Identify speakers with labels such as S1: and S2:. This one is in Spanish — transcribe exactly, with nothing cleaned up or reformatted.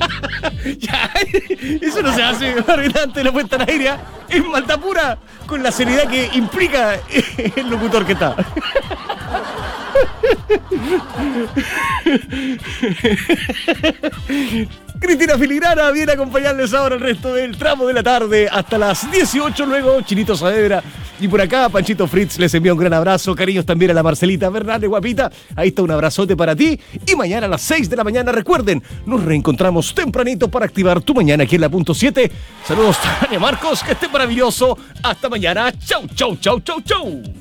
S1: Ya, eso no se hace delante de la puesta al aire. Es maldad pura, con la seriedad que implica el locutor que está. Cristina Filigrana viene a acompañarles ahora el resto del tramo de la tarde hasta las dieciocho. Luego Chinito Saavedra. Y por acá Panchito Fritz les envía un gran abrazo. Cariños también a la Marcelita Bernal, guapita. Ahí está un abrazote para ti. Y mañana a las seis de la mañana, recuerden, nos reencontramos tempranito para activar tu mañana aquí en la punto siete. Saludos, Tania Marcos, que esté maravilloso. Hasta mañana. Chau, chau, chau, chau, chau.